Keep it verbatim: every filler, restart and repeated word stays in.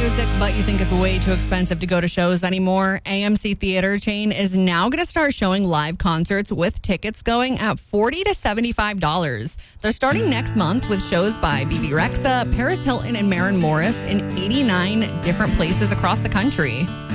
music, but you think it's way too expensive to go to shows anymore? A M C Theater chain is now going to start showing live concerts with tickets going at forty to seventy-five dollars. They're starting next month with shows by B B Rexha, Paris Hilton, and Maren Morris in eighty-nine different places across the country.